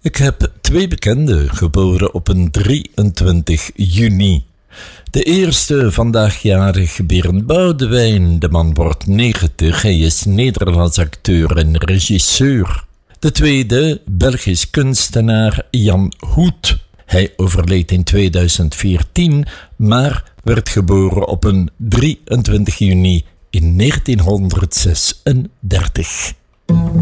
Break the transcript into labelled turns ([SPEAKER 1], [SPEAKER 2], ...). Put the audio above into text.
[SPEAKER 1] Ik heb twee bekenden geboren op een 23 juni. De eerste, vandaag jarig, Berend Boudewijn. De man wordt 90, hij is Nederlands acteur en regisseur. De tweede, Belgisch kunstenaar Jan Hoet. Hij overleed in 2014, maar werd geboren op een 23 juni in 1936.